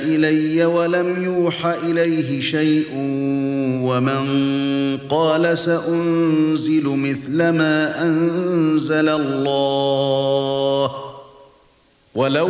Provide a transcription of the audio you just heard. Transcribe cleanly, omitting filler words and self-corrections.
إِلَيَّ وَلَمْ يُوحَ إِلَيْهِ شَيْءٌ وَمَنْ قَالَ سَأُنْزِلُ مِثْلَ مَا أَنزَلَ اللَّهُ وَلَوْ